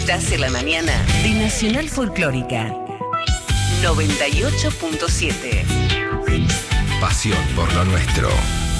Estás en la mañana de Nacional Folclórica 98.7. Pasión por lo nuestro.